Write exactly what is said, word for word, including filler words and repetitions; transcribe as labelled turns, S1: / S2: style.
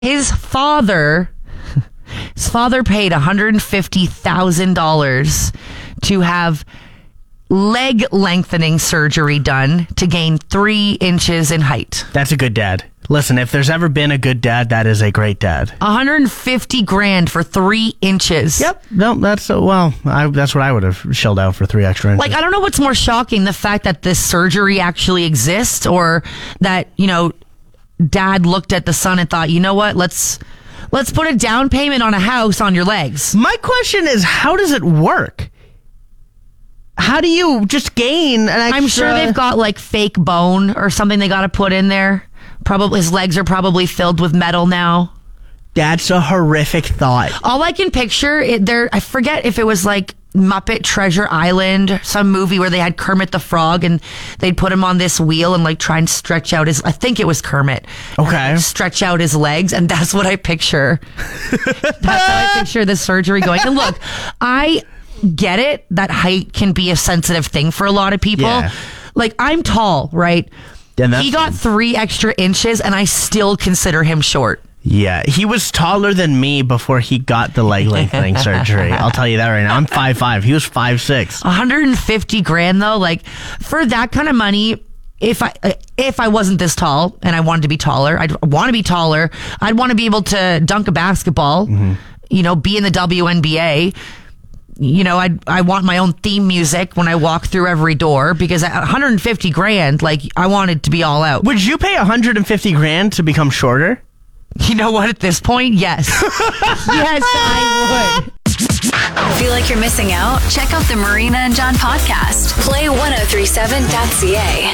S1: His father, his father paid one hundred fifty thousand dollars to have leg lengthening surgery done to gain three inches in height.
S2: That's a good dad. Listen, if there's ever been a good dad, that is a great dad.
S1: one hundred fifty grand for three inches.
S2: Yep. No, that's, uh, well, I, that's what I would have shelled out for three extra inches.
S1: Like, I don't know what's more shocking, the fact that this surgery actually exists, or that, you know, dad looked at the son and thought, you know what, let's let's put a down payment on a house on your legs.
S2: My question is, how does it work? How do you just gain an extra...
S1: I'm sure they've got like fake bone or something they got to put in there. Probably his legs are probably filled with metal now.
S2: That's a horrific thought.
S1: All I can picture, it, there, I forget if it was like Muppet Treasure Island, some movie where they had Kermit the Frog and they'd put him on this wheel and like try and stretch out his, I think it was Kermit.
S2: Okay.
S1: And, like, stretch out his legs, and that's what I picture. That's how I picture the surgery going. And look, I get it that height can be a sensitive thing for a lot of people.
S2: Yeah.
S1: Like, I'm tall, right?
S2: And that's
S1: he got three extra inches, and I still consider him short.
S2: Yeah, he was taller than me before he got the leg lengthening surgery. I'll tell you that right now. I'm five five. He was five six.
S1: one hundred fifty grand though, like for that kind of money, if I if I wasn't this tall and I wanted to be taller, I'd want to be taller. I'd want to be able to dunk a basketball, mm-hmm. you know, be in the W N B A. You know, I I want my own theme music when I walk through every door, because at one hundred fifty grand, like, I wanted to be all out.
S2: Would you pay one hundred fifty grand to become shorter?
S1: You know what? At this point, yes. Yes, I would.
S3: Feel like you're missing out? Check out the Marina and John podcast. Play ten thirty-seven dot c a.